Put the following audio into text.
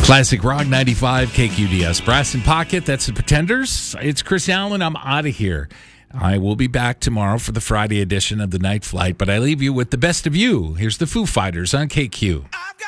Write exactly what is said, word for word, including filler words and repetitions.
Classic Rock ninety-five, K Q D S. Brass and Pocket, that's the Pretenders. It's Chris Allen. I'm out of here. I will be back tomorrow for the Friday edition of the Night Flight, but I leave you with the best of you. Here's the Foo Fighters on K Q. I've got